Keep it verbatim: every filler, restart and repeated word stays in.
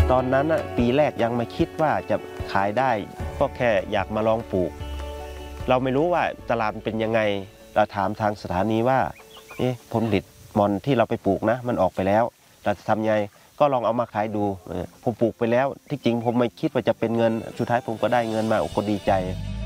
ตอนนั้นปีแรกยังไม่คิดว่าจะขายได้ก็แค่อยากมาลองปลูกเราไม่รู้ว่าตลาดเป็นยังไงเราถามทางสถานีว่าเอ๊ะผลผลิตมอนที่เราไปปลูกนะมันออกไปแล้วเราจะทำไงก็ลองเอามาขายดูผมปลูกไปแล้วที่จริงผมไม่คิดว่าจะเป็นเงินสุดท้ายผมก็ได้เงินมาโอ้ก็ดีใจ